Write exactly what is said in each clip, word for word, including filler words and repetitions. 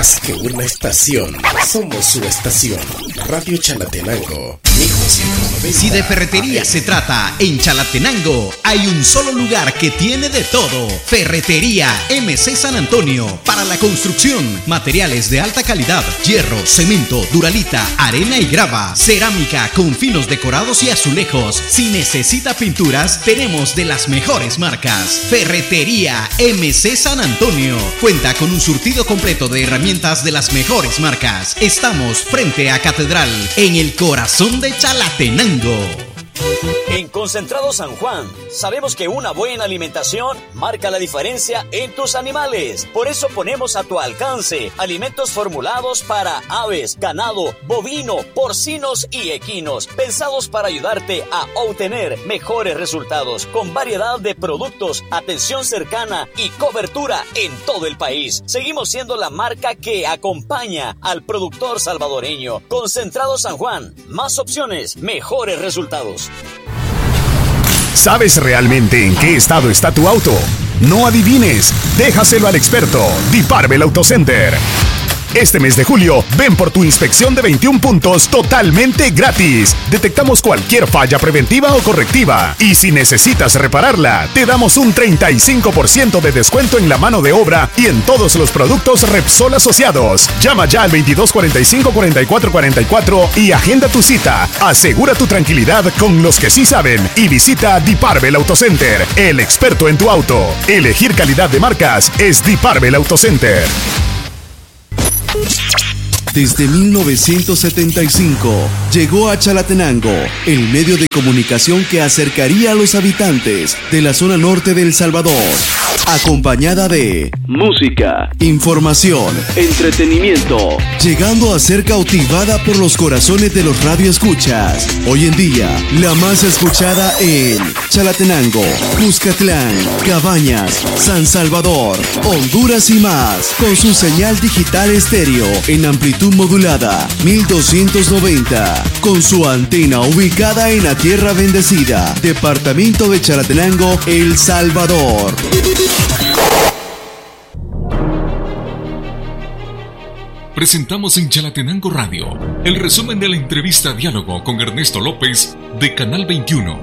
más que una estación, somos su estación. Radio Chalatenango, mil doscientos noventa. Si de ferretería A M. se trata, en Chalatenango hay un solo lugar que tiene de todo. Ferretería M C San Antonio. Para la construcción, materiales de alta calidad, hierro, cemento, duralita, arena y grava, cerámica con finos decorados y azulejos. Si necesita pinturas, tenemos de las mejores marcas. Ferretería M C San Antonio. Cuenta con un surtido completo de herramientas de las mejores marcas. Estamos frente a Catedral, en el corazón de Chalatenango. En Concentrado San Juan, sabemos que una buena alimentación marca la diferencia en tus animales. Por eso ponemos a tu alcance alimentos formulados para aves, ganado, bovino, porcinos y equinos, pensados para ayudarte a obtener mejores resultados, con variedad de productos, atención cercana y cobertura en todo el país. Seguimos siendo la marca que acompaña al productor salvadoreño. Concentrado San Juan, más opciones, mejores resultados. ¿Sabes realmente en qué estado está tu auto? No adivines, déjaselo al experto, Diparbel Auto Center. Este mes de julio, ven por tu inspección de veintiún puntos totalmente gratis. Detectamos cualquier falla preventiva o correctiva. Y si necesitas repararla, te damos un treinta y cinco por ciento de descuento en la mano de obra y en todos los productos Repsol asociados. Llama ya al veintidós cuarenta y cinco cuarenta y cuatro cuarenta y cuatro y agenda tu cita. Asegura tu tranquilidad con los que sí saben y visita Diparbel Auto Center, el experto en tu auto. Elegir calidad de marcas es Diparbel Auto Center. Desde mil novecientos setenta y cinco llegó a Chalatenango el medio de comunicación que acercaría a los habitantes de la zona norte de El Salvador, acompañada de música, información, entretenimiento, llegando a ser cautivada por los corazones de los radioescuchas. Hoy en día, la más escuchada en Chalatenango, Cuscatlán, Cabañas, San Salvador, Honduras y más, con su señal digital estéreo en amplitud modulada mil doscientos noventa, con su antena ubicada en la tierra bendecida, departamento de Chalatenango, El Salvador. Presentamos en Chalatenango Radio el resumen de la entrevista Diálogo con Ernesto López de Canal veintiuno.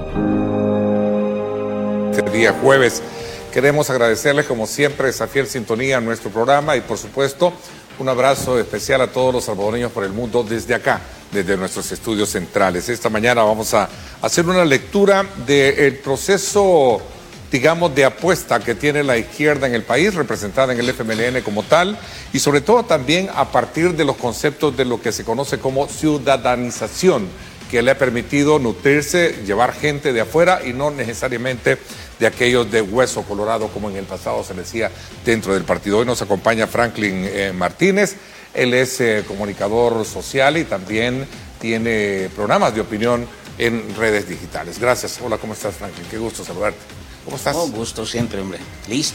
Este día jueves queremos agradecerles como siempre esa fiel sintonía a nuestro programa y por supuesto un abrazo especial a todos los salvadoreños por el mundo desde acá, desde nuestros estudios centrales. Esta mañana vamos a hacer una lectura del proceso, digamos, de apuesta que tiene la izquierda en el país, representada en el F M L N como tal, y sobre todo también a partir de los conceptos de lo que se conoce como ciudadanización, que le ha permitido nutrirse, llevar gente de afuera y no necesariamente de aquellos de hueso colorado, como en el pasado se decía dentro del partido. Hoy nos acompaña Franklin eh, Martínez, él es eh, comunicador social y también tiene programas de opinión en redes digitales. Gracias. Hola, ¿cómo estás, Franklin? Qué gusto saludarte. ¿Cómo estás? Un gusto siempre, hombre. Listo.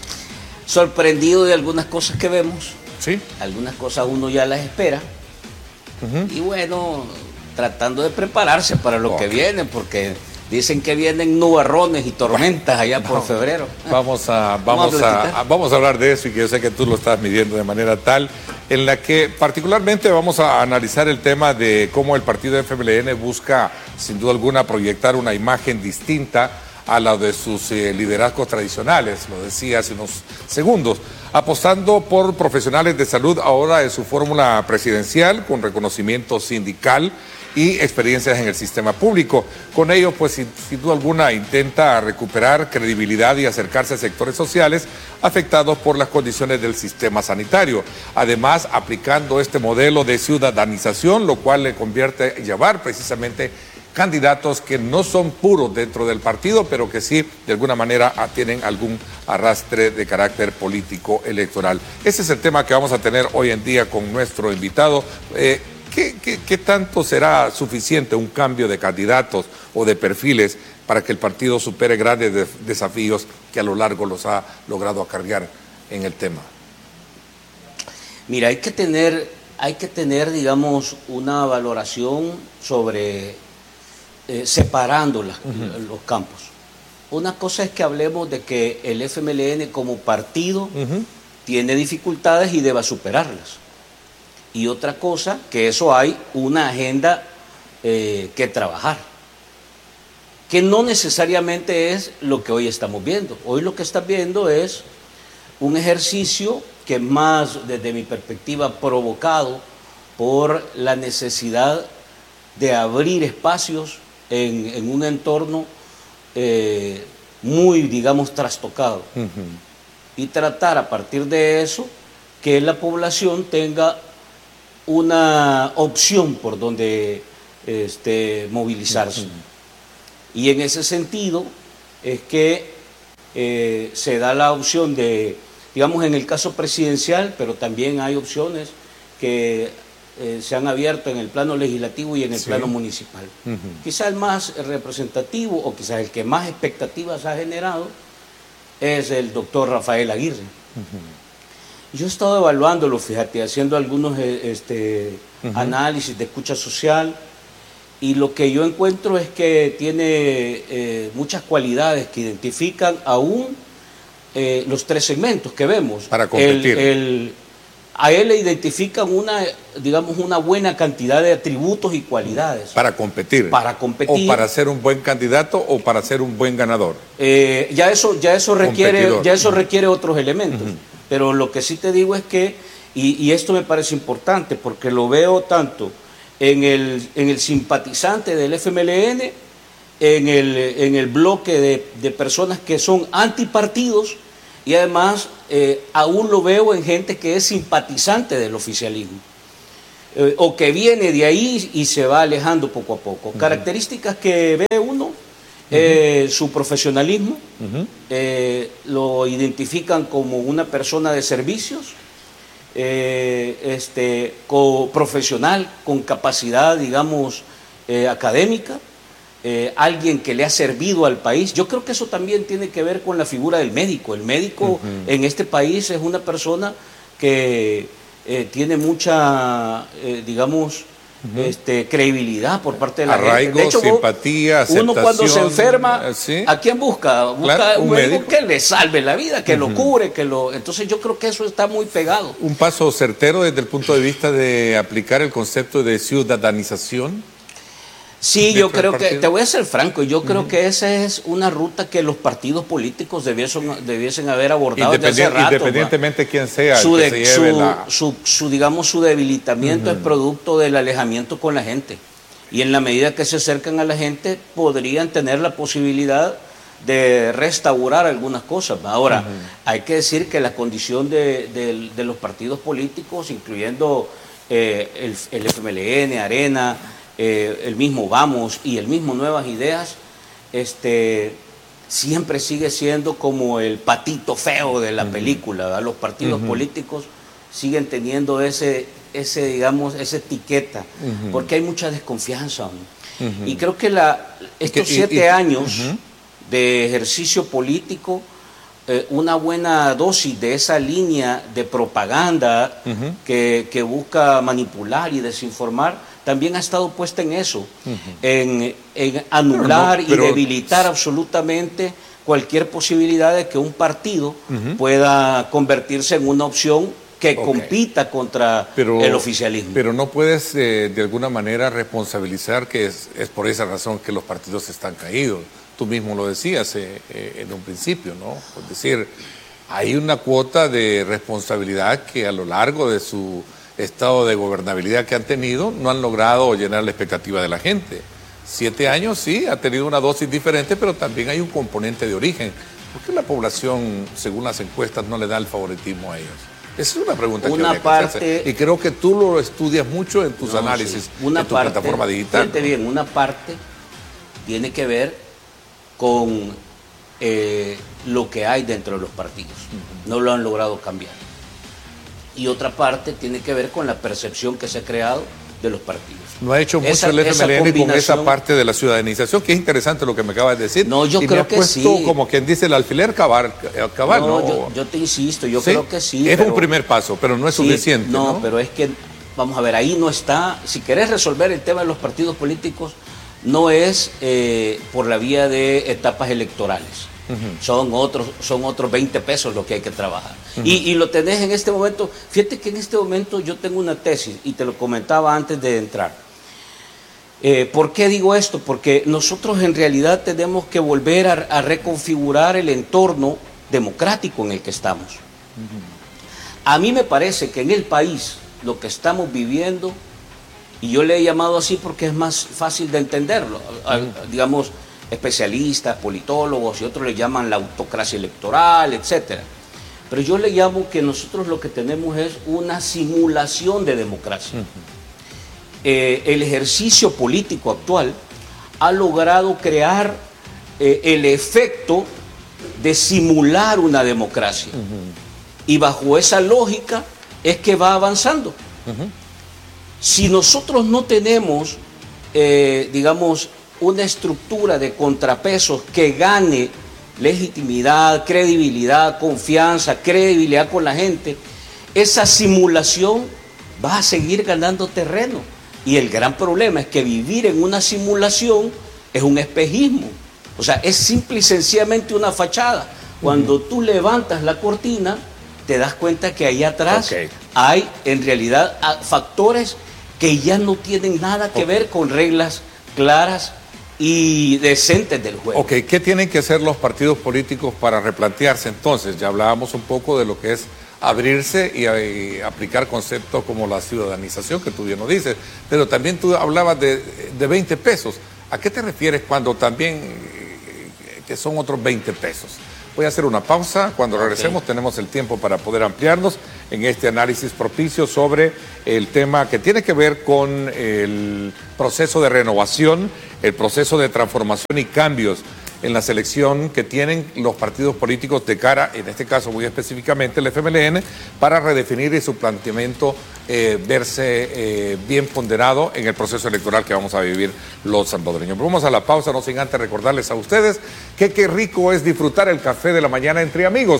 Sorprendido de algunas cosas que vemos. Sí. Algunas cosas uno ya las espera. Uh-huh. Y bueno, tratando de prepararse para lo okay. que viene, porque dicen que vienen nubarrones y tormentas allá no, por febrero. Vamos a, vamos, vamos, a, a, vamos a hablar de eso y que yo sé que tú lo estás midiendo de manera tal, en la que particularmente vamos a analizar el tema de cómo el partido F M L N busca, sin duda alguna, proyectar una imagen distinta a la de sus eh, liderazgos tradicionales, lo decía hace unos segundos, apostando por profesionales de salud ahora en su fórmula presidencial, con reconocimiento sindical y experiencias en el sistema público. Con ello, pues sin, sin duda alguna, intenta recuperar credibilidad y acercarse a sectores sociales afectados por las condiciones del sistema sanitario. Además, aplicando este modelo de ciudadanización, lo cual le convierte en llevar precisamente candidatos que no son puros dentro del partido, pero que sí, de alguna manera, tienen algún arrastre de carácter político electoral. Ese es el tema que vamos a tener hoy en día con nuestro invitado. Eh, ¿qué, qué, ¿Qué tanto será suficiente un cambio de candidatos o de perfiles para que el partido supere grandes de, desafíos que a lo largo los ha logrado acarrear en el tema? Mira, hay que tener, hay que tener, digamos, una valoración sobre... Eh, separando las, uh-huh. los campos. Una cosa es que hablemos de que el F M L N como partido uh-huh. tiene dificultades y deba superarlas. Y otra cosa, que eso hay una agenda eh, que trabajar, que no necesariamente es lo que hoy estamos viendo. Hoy lo que estás viendo es un ejercicio que más, desde mi perspectiva, provocado por la necesidad de abrir espacios en, en un entorno eh, muy, digamos, trastocado. Uh-huh. Y tratar a partir de eso que la población tenga una opción por donde este, movilizarse. Uh-huh. Y en ese sentido es que eh, se da la opción de, digamos, en el caso presidencial, pero también hay opciones que eh, se han abierto en el plano legislativo y en el sí. plano municipal. Uh-huh. Quizás el más representativo o quizás el que más expectativas ha generado es el doctor Rafael Aguirre. Uh-huh. Yo he estado evaluándolo, fíjate, haciendo algunos este, uh-huh. análisis de escucha social, y lo que yo encuentro es que tiene eh, muchas cualidades que identifican aún eh, los tres segmentos que vemos. Para competir. El, el, a él le identifican una, digamos, una buena cantidad de atributos y cualidades. Para competir. Para competir. O para ser un buen candidato o para ser un buen ganador. Eh, ya eso, ya eso requiere, ya eso requiere otros elementos. Uh-huh. Pero lo que sí te digo es que, y, y esto me parece importante porque lo veo tanto en el, en el simpatizante del F M L N, en el, en el bloque de, de personas que son antipartidos, y además eh, aún lo veo en gente que es simpatizante del oficialismo, eh, o que viene de ahí y se va alejando poco a poco. Uh-huh. Características que ve uno, uh-huh. eh, su profesionalismo, uh-huh. eh, lo identifican como una persona de servicios, Eh, este, co profesional, con capacidad, digamos, eh, académica, eh, alguien que le ha servido al país. Yo creo que eso también tiene que ver con la figura del médico. El médico uh-huh. en este país es una persona que eh, tiene mucha, eh, digamos, uh-huh. este, credibilidad por parte de la Arraigo, gente. De hecho, simpatía, vos, aceptación. Uno cuando se enferma, ¿sí? ¿a quién busca? Busca claro, un, un médico, médico que le salve la vida, que uh-huh. lo cubre, que lo... Entonces yo creo que eso está muy pegado. Un paso certero desde el punto de vista de aplicar el concepto de ciudadanización. Sí, yo creo que, te voy a ser franco, yo creo uh-huh. que esa es una ruta que los partidos políticos debiesen, debiesen haber abordado desde hace rato. Independientemente de quién sea su, el que de, se lleve su, la... su, su, digamos, su debilitamiento uh-huh. es producto del alejamiento con la gente. Y en la medida que se acercan a la gente, podrían tener la posibilidad de restaurar algunas cosas. Ahora, uh-huh. hay que decir que la condición de, de, de los partidos políticos, incluyendo eh, el, el F M L N, Arena, eh, el mismo Vamos y el mismo Nuevas Ideas, este, siempre sigue siendo como el patito feo de la uh-huh. película, ¿verdad? Los partidos uh-huh. políticos siguen teniendo ese, ese digamos, esa etiqueta, uh-huh. porque hay mucha desconfianza. Uh-huh. Y creo que la, estos ¿Y, siete y, y, años uh-huh. de ejercicio político, eh, una buena dosis de esa línea de propaganda uh-huh. que, que busca manipular y desinformar, también ha estado puesta en eso, uh-huh. en, en anular pero no, pero... y debilitar absolutamente cualquier posibilidad de que un partido uh-huh. pueda convertirse en una opción que okay. compita contra pero, el oficialismo. Pero no puedes eh, de alguna manera responsabilizar que es, es por esa razón que los partidos están caídos. Tú mismo lo decías eh, eh, en un principio, ¿no? Es decir, hay una cuota de responsabilidad que a lo largo de su estado de gobernabilidad que han tenido no han logrado llenar la expectativa de la gente. Siete años sí, ha tenido una dosis diferente, pero también hay un componente de origen. ¿Por qué la población, según las encuestas, no le da el favoritismo a ellos? Esa es una pregunta una que habría parte, que hacerse. Y creo que tú lo estudias mucho en tus no, análisis, sí. una en tu parte, plataforma digital. Fíjate bien, una parte tiene que ver con eh, lo que hay dentro de los partidos. Uh-huh. No lo han logrado cambiar. Y otra parte tiene que ver con la percepción que se ha creado de los partidos. No ha hecho mucho esa, el F M L N con esa parte de la ciudadanización, que es interesante lo que me acabas de decir. No, yo y creo me ha que puesto, sí. como quien dice, el alfiler cabal, cabal no, ¿no? Yo, yo te insisto, yo ¿Sí? creo que sí. Es pero, un primer paso, pero no es sí, suficiente. No, no, pero es que, vamos a ver, ahí no está. Si querés resolver el tema de los partidos políticos, no es eh, por la vía de etapas electorales. Uh-huh. Son otros, son otros veinte pesos lo que hay que trabajar. Uh-huh. y, y lo tenés en este momento. Fíjate que en este momento yo tengo una tesis, y te lo comentaba antes de entrar. Eh, ¿Por qué digo esto? Porque nosotros en realidad tenemos que volver a, a reconfigurar el entorno democrático en el que estamos. Uh-huh. A mí me parece que en el país lo que estamos viviendo, y yo le he llamado así porque es más fácil de entenderlo, a, a, digamos, especialistas, politólogos y otros le llaman la autocracia electoral, etcétera. Pero yo le llamo que nosotros lo que tenemos es una simulación de democracia. Uh-huh. eh, el ejercicio político actual ha logrado crear eh, el efecto de simular una democracia. Uh-huh. Y bajo esa lógica es que va avanzando. Uh-huh. Si nosotros no tenemos, eh, digamos, una estructura de contrapesos que gane legitimidad, credibilidad, confianza, credibilidad con la gente, esa simulación va a seguir ganando terreno. Y el gran problema es que vivir en una simulación es un espejismo. O sea, es simple y sencillamente una fachada. Cuando uh-huh. tú levantas la cortina, te das cuenta que ahí atrás okay. hay en realidad factores que ya no tienen nada que okay. ver con reglas claras y decentes del juego. Ok, ¿qué tienen que hacer los partidos políticos para replantearse entonces? Ya hablábamos un poco de lo que es abrirse y, y aplicar conceptos como la ciudadanización, que tú bien nos dices, pero también tú hablabas de, de veinte pesos. ¿A qué te refieres cuando también que son otros veinte pesos? Voy a hacer una pausa. Cuando regresemos okay. tenemos el tiempo para poder ampliarnos en este análisis propicio sobre el tema que tiene que ver con el proceso de renovación, el proceso de transformación y cambios en la selección que tienen los partidos políticos de cara, en este caso muy específicamente el F M L N, para redefinir y su planteamiento eh, verse eh, bien ponderado en el proceso electoral que vamos a vivir los salvadoreños. Pero vamos a la pausa, no sin antes recordarles a ustedes que qué rico es disfrutar el café de la mañana entre amigos.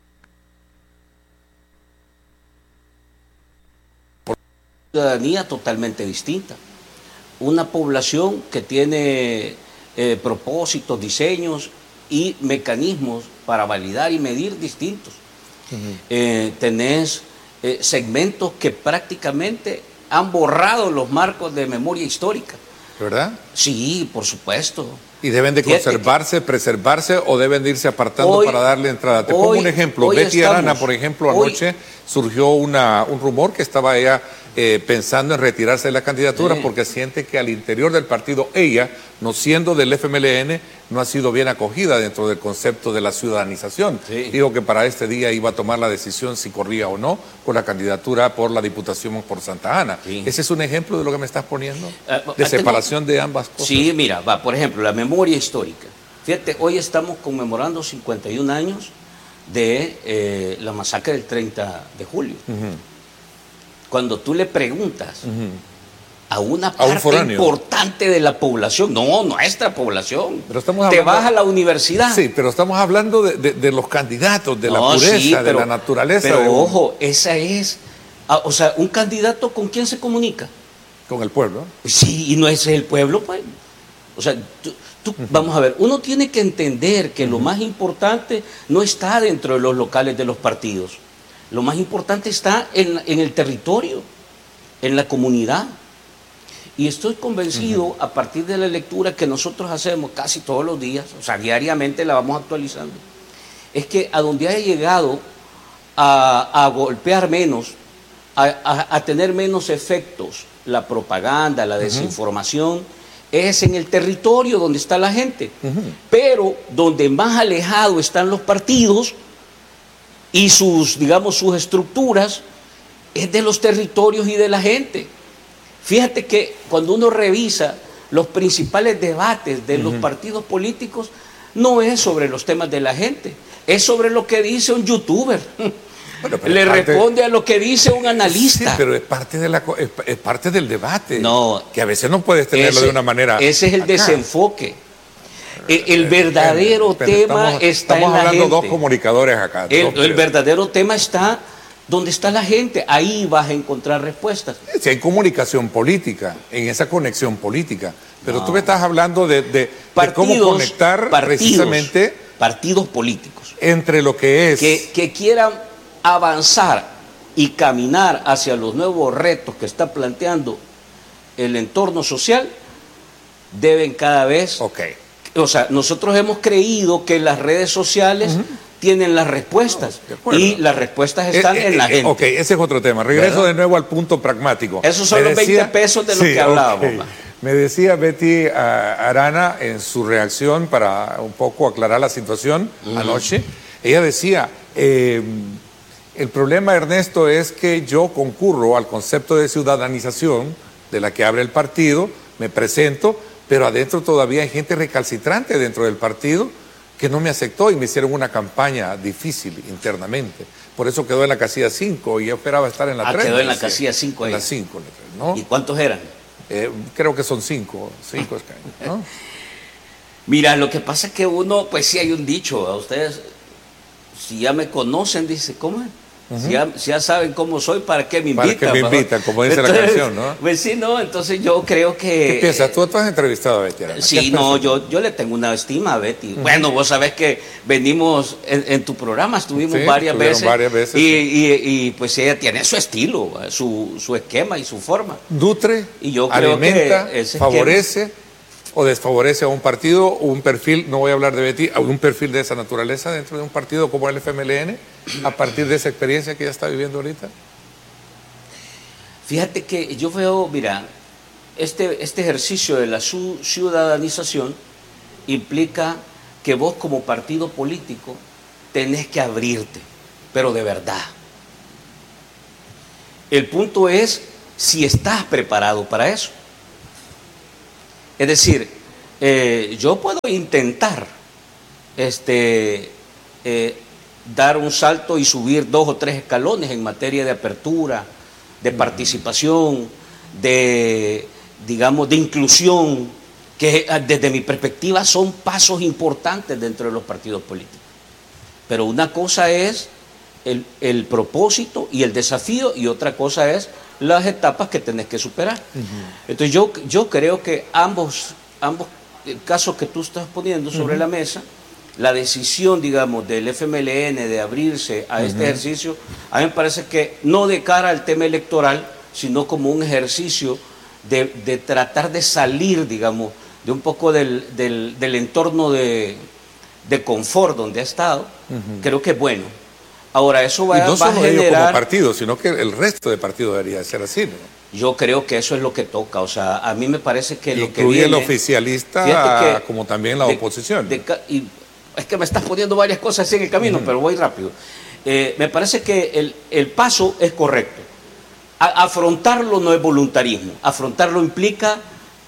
Ciudadanía totalmente distinta. Una población que tiene Eh, propósitos, diseños y mecanismos para validar y medir distintos. Uh-huh. Eh, tenés eh, segmentos que prácticamente han borrado los marcos de memoria histórica. ¿Verdad? Sí, por supuesto. ¿Y deben de conservarse, preservarse o deben de irse apartando hoy, para darle entrada? Te pongo un ejemplo. Betty estamos, Arana, por ejemplo, anoche hoy, surgió una, un rumor que estaba ella eh, pensando en retirarse de la candidatura sí. porque siente que al interior del partido ella, no siendo del F M L N, no ha sido bien acogida dentro del concepto de la ciudadanización. Sí. Digo que para este día iba a tomar la decisión si corría o no con la candidatura por la Diputación por Santa Ana. Sí. ¿Ese es un ejemplo de lo que me estás poniendo? Uh, de separación tengo... de ambas cosas. Sí, mira, va, por ejemplo, la memoria histórica. Fíjate, hoy estamos conmemorando cincuenta y un años de eh, la masacre del treinta de julio. Uh-huh. Cuando tú le preguntas uh-huh. a una parte a un importante de la población, no, nuestra población, pero estamos hablando, te vas a la universidad. Sí, pero estamos hablando de, de, de los candidatos, de no, la pureza, sí, pero, de la naturaleza. Pero de un... ojo, esa es, o sea, un candidato ¿con quién se comunica? Con el pueblo. Sí, y no es el pueblo, pues. O sea, tú, tú, uh-huh. vamos a ver, uno tiene que entender que uh-huh. lo más importante no está dentro de los locales de los partidos. Lo más importante está en, en el territorio, en la comunidad. Y estoy convencido, uh-huh. a partir de la lectura que nosotros hacemos casi todos los días, o sea, diariamente la vamos actualizando, es que a donde haya llegado a, a golpear menos, a, a, a tener menos efectos la propaganda, la desinformación, uh-huh. es en el territorio donde está la gente. Uh-huh. Pero donde más alejado están los partidos y sus, digamos, sus estructuras, es de los territorios y de la gente. Fíjate que cuando uno revisa los principales debates de uh-huh. los partidos políticos, no es sobre los temas de la gente, es sobre lo que dice un youtuber. Bueno, le parte, responde a lo que dice un analista. Sí, pero es parte, de la, es, es parte del debate. No, que a veces no puedes tenerlo ese, de una manera. Ese es el acá. desenfoque. El, el verdadero pero, pero tema estamos, está estamos en la gente. Estamos hablando dos comunicadores acá. El, el verdadero tema está ¿Dónde está la gente? Ahí vas a encontrar respuestas. Si hay comunicación política, en esa conexión política. Pero no. tú me estás hablando de, de, partidos, de cómo conectar partidos, precisamente... Partidos políticos. Entre lo que es... Que, que quieran avanzar y caminar hacia los nuevos retos que está planteando el entorno social, deben cada vez... Okay. O sea, nosotros hemos creído que las redes sociales... Uh-huh. tienen las respuestas no, y las respuestas están eh, eh, en la gente. Ok, ese es otro tema. Regreso ¿verdad? de nuevo al punto pragmático. Esos son Me los decía, veinte pesos de los sí, que hablábamos. Okay. Me decía Betty uh, Arana en su reacción para un poco aclarar la situación uh-huh. anoche. Ella decía, eh, el problema, Ernesto, es que yo concurro al concepto de ciudadanización de la que abre el partido, me presento, pero adentro todavía hay gente recalcitrante dentro del partido que no me aceptó y me hicieron una campaña difícil internamente. Por eso quedó en la casilla cinco y yo esperaba estar en la ah, tres. quedó en la casilla cinco ahí. En la cinco, ¿no? ¿Y cuántos eran? Eh, creo que son cinco, cinco escaños, ¿no? Mira, lo que pasa es que uno, pues sí hay un dicho, a ustedes, si ya me conocen, dice, ¿cómo es? Uh-huh. si, ya, si ya saben cómo soy, ¿para qué me invitan? ¿Para qué me invitan? Como dice entonces, la canción, ¿no? Pues sí, no, entonces yo creo que... ¿Qué piensas? ¿Tú, tú has entrevistado a Betty Arana? Sí, no, yo, yo le tengo una estima a Betty. Uh-huh. Bueno, vos sabés que venimos en, en tu programa, estuvimos sí, varias veces. varias veces. Y, sí. y, y pues ella tiene su estilo, su, su esquema y su forma. Nutre, y yo creo alimenta, que ese favorece... Esquema, o desfavorece a un partido o un perfil, no voy a hablar de Betty, a un perfil de esa naturaleza dentro de un partido como el F M L N, a partir de esa experiencia que ella está viviendo ahorita? Fíjate que yo veo, mira, este, este ejercicio de la su, ciudadanización implica que vos como partido político tenés que abrirte, pero de verdad. El punto es si estás preparado para eso. Es decir, eh, yo puedo intentar este, eh, dar un salto y subir dos o tres escalones en materia de apertura, de participación, de, digamos, de inclusión, que desde mi perspectiva son pasos importantes dentro de los partidos políticos. Pero una cosa es el, el propósito y el desafío y otra cosa es las etapas que tenés que superar. Uh-huh. Entonces yo, yo creo que ambos, ambos casos que tú estás poniendo sobre uh-huh. la mesa, la decisión, digamos, del F M L N de abrirse a uh-huh. este ejercicio, a mí me parece que no de cara al tema electoral, sino como un ejercicio de, de tratar de salir, digamos, de un poco del, del, del entorno de, de confort donde ha estado, uh-huh. creo que es bueno. Ahora, eso va, y no va a solo generar... ellos como partido, sino que el resto de partidos debería ser así, ¿no? Yo creo que eso es lo que toca. O sea, a mí me parece que Incluye lo que viene... el oficialista que, como también la de, oposición. De, y es que me estás poniendo varias cosas así en el camino, uh-huh. pero voy rápido. Eh, me parece que el, el paso es correcto. A, afrontarlo no es voluntarismo. Afrontarlo implica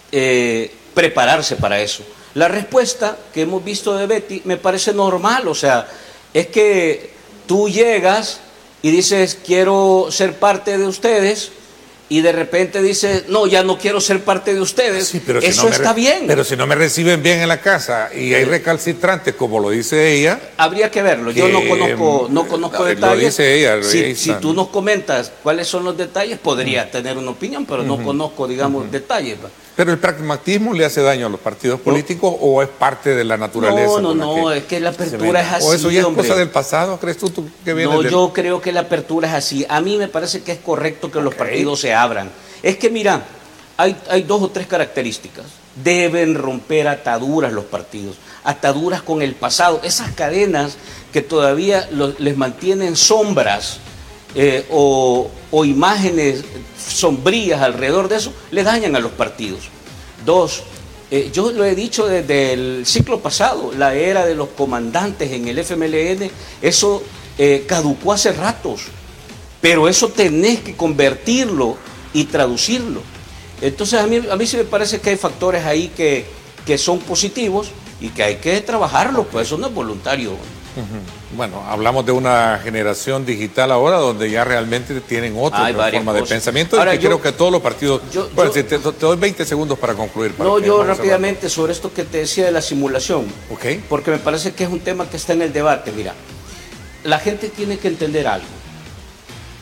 eh, prepararse para eso. La respuesta que hemos visto de Betty me parece normal. O sea, es que... Tú llegas y dices, quiero ser parte de ustedes, y de repente dices, no, ya no quiero ser parte de ustedes. Sí, pero eso si no está re- bien. Pero si no me reciben bien en la casa y hay recalcitrantes, como lo dice ella... Habría que verlo. Yo que, no conozco, no conozco lo detalles. Lo dice ella. Si, si tú nos comentas cuáles son los detalles, podría uh-huh. tener una opinión, pero uh-huh. no conozco, digamos, uh-huh. detalles. ¿Pero el pragmatismo le hace daño a los partidos políticos no. o es parte de la naturaleza? No, no, no, es que la apertura es así, ¿O eso ya es hombre. cosa del pasado, crees tú, tú que viene No, del... yo creo que la apertura es así. A mí me parece que es correcto que okay. los partidos se abran. Es que mira, hay, hay dos o tres características. Deben romper ataduras los partidos, ataduras con el pasado, esas cadenas que todavía los, les mantienen sombras eh, o, o imágenes sombrías alrededor de eso, le dañan a los partidos. Dos, eh, yo lo he dicho desde el ciclo pasado, la era de los comandantes en el F M L N, eso eh, caducó hace ratos, pero eso tenés que convertirlo y traducirlo. Entonces a mí, a mí sí me parece que hay factores ahí que, que son positivos y que hay que trabajarlos, pues eso no es voluntario. Uh-huh. Bueno, hablamos de una generación digital ahora donde ya realmente tienen otra forma de pensamiento. Ahora, y que yo, creo que todos los partidos... Yo, bueno, yo, te, te doy veinte segundos para concluir. Para no, yo rápidamente sobre esto que te decía de la simulación, okay. porque me parece que es un tema que está en el debate. Mira, la gente tiene que entender algo.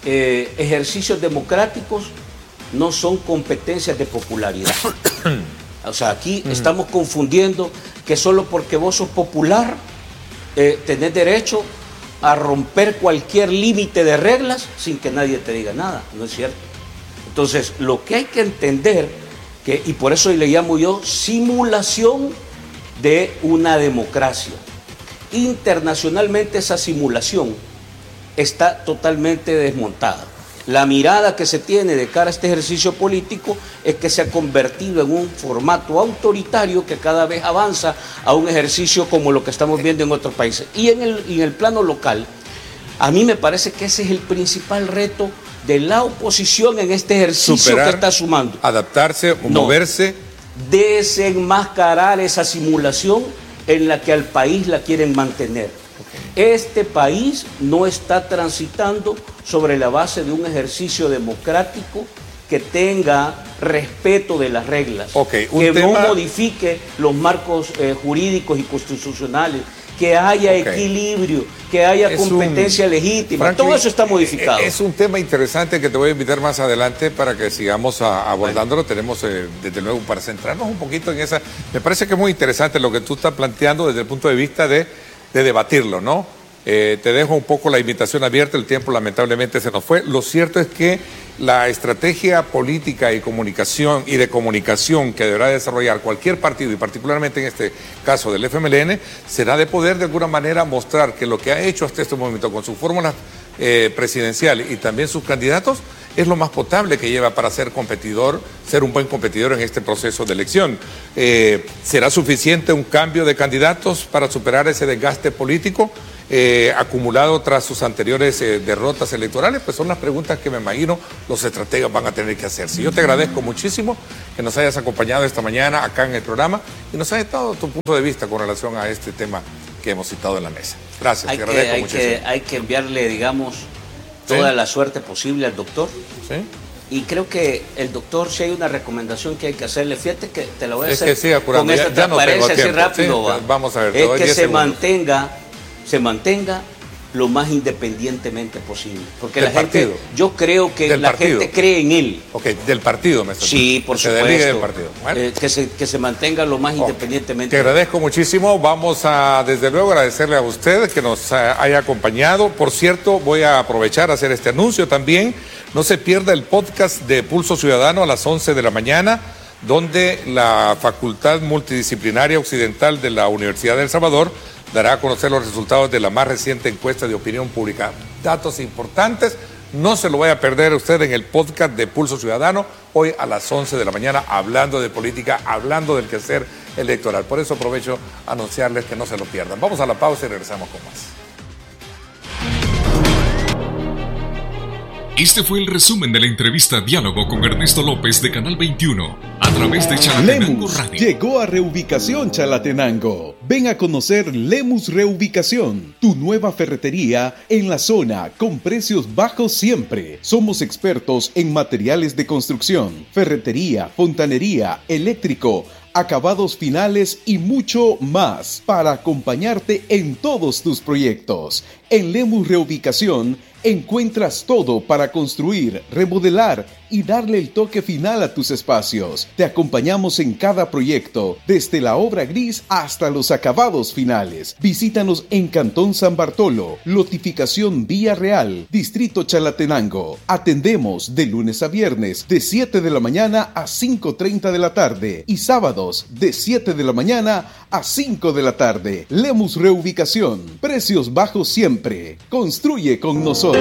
eh, ejercicios democráticos no son competencias de popularidad. O sea, aquí uh-huh. estamos confundiendo que solo porque vos sos popular eh, tenés derecho a romper cualquier límite de reglas sin que nadie te diga nada. No es cierto. Entonces, lo que hay que entender, que, y por eso le llamo yo simulación de una democracia. Internacionalmente esa simulación está totalmente desmontada. La mirada que se tiene de cara a este ejercicio político es que se ha convertido en un formato autoritario que cada vez avanza a un ejercicio como lo que estamos viendo en otros países. Y en el, en el plano local, a mí me parece que ese es el principal reto de la oposición en este ejercicio Superar, que está sumando. Adaptarse, no, moverse. Desenmascarar esa simulación en la que al país la quieren mantener. Okay. Este país no está transitando sobre la base de un ejercicio democrático que tenga respeto de las reglas, okay, que tema... no modifique los marcos eh, jurídicos y constitucionales, que haya okay. equilibrio, que haya es competencia un... legítima. Franklin, todo eso está modificado. Es un tema interesante que te voy a invitar más adelante para que sigamos a, abordándolo. Bueno. Tenemos, eh, desde luego, para centrarnos un poquito en esa... Me parece que es muy interesante lo que tú estás planteando desde el punto de vista de, de debatirlo, ¿no? Eh, te dejo un poco la invitación abierta, el tiempo lamentablemente se nos fue. Lo cierto es que la estrategia política y comunicación y de comunicación que deberá desarrollar cualquier partido, y particularmente en este caso del F M L N, será de poder de alguna manera mostrar que lo que ha hecho hasta este momento con su fórmula eh, presidencial y también sus candidatos es lo más potable que lleva para ser competidor, ser un buen competidor en este proceso de elección. Eh, ¿Será suficiente un cambio de candidatos para superar ese desgaste político Eh, acumulado tras sus anteriores eh, derrotas electorales? Pues son las preguntas que me imagino los estrategas van a tener que hacerse. Yo te agradezco muchísimo que nos hayas acompañado esta mañana acá en el programa y nos hayas dado tu punto de vista con relación a este tema que hemos citado en la mesa. Gracias, hay te agradezco que, hay muchísimo. Que, hay que enviarle, digamos, toda ¿Sí? la suerte posible al doctor. Sí. Y creo que el doctor, si hay una recomendación que hay que hacerle, fíjate que te la voy a es hacer que sí, con esta ya, transparencia ya no así rápido. ¿Sí? Va. Vamos a ver. Es que se segundos. mantenga... se mantenga lo más independientemente posible. Porque ¿Del la gente, partido? yo creo que ¿Del la partido? gente cree en él. Ok, del partido, me estás Sí, por que supuesto. Del partido. Bueno. Eh, que, se, que se mantenga lo más okay. independientemente. Te agradezco muchísimo. Vamos a, desde luego, agradecerle a usted que nos haya acompañado. Por cierto, voy a aprovechar a hacer este anuncio también. No se pierda el podcast de Pulso Ciudadano a las once de la mañana, donde la Facultad Multidisciplinaria Occidental de la Universidad de El Salvador dará a conocer los resultados de la más reciente encuesta de opinión pública. Datos importantes, no se lo vaya a perder usted en el podcast de Pulso Ciudadano, hoy a las once de la mañana, hablando de política, hablando del quehacer electoral. Por eso aprovecho a anunciarles que no se lo pierdan. Vamos a la pausa y regresamos con más. Este fue el resumen de la entrevista Diálogo con Ernesto López de Canal veintiuno a través de Chalatenango Lemus Radio. Llegó a Reubicación Chalatenango. Ven a conocer Lemus Reubicación, tu nueva ferretería en la zona con precios bajos siempre. Somos expertos en materiales de construcción, ferretería, fontanería, eléctrico, acabados finales y mucho más para acompañarte en todos tus proyectos. En Lemus Reubicación encuentras todo para construir, remodelar y darle el toque final a tus espacios. Te acompañamos en cada proyecto, desde la obra gris hasta los acabados finales. Visítanos en Cantón San Bartolo, Lotificación Vía Real, Distrito Chalatenango. Atendemos de lunes a viernes de siete de la mañana a cinco treinta de la tarde y sábados de siete de la mañana a cinco de la tarde. Lemus Reubicación, precios bajos siempre. Construye con nosotros.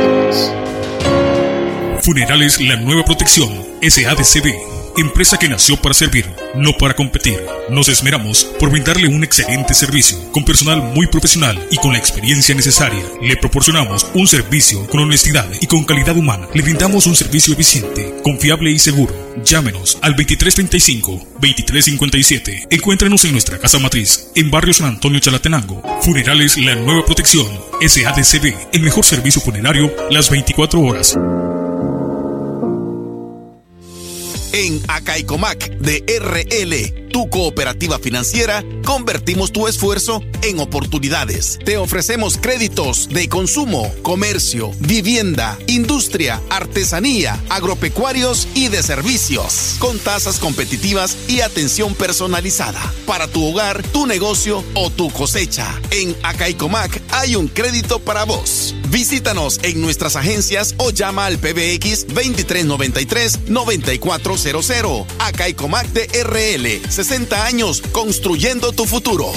Funerales La Nueva Protección, S A D C B, empresa que nació para servir, no para competir. Nos esmeramos por brindarle un excelente servicio, con personal muy profesional y con la experiencia necesaria. Le proporcionamos un servicio con honestidad y con calidad humana. Le brindamos un servicio eficiente, confiable y seguro. Llámenos al veintitrés treinta y cinco, veintitrés cincuenta y siete. Encuéntrenos en nuestra casa matriz, en Barrio San Antonio, Chalatenango. Funerales La Nueva Protección, S A D C B, el mejor servicio funerario las veinticuatro horas. En Acaicomac de R L, tu cooperativa financiera, convertimos tu esfuerzo en oportunidades. Te ofrecemos créditos de consumo, comercio, vivienda, industria, artesanía, agropecuarios y de servicios, con tasas competitivas y atención personalizada para tu hogar, tu negocio o tu cosecha. En Acaicomac hay un crédito para vos. Visítanos en nuestras agencias o llama al P B X veintitrés noventa y tres noventa y cuatro cero cero. Acaicomac de R L, sesenta años construyendo tu futuro.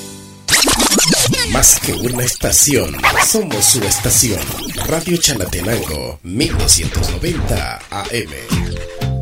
Más que una estación, somos su estación. Radio Chalatenango, mil doscientos noventa A M.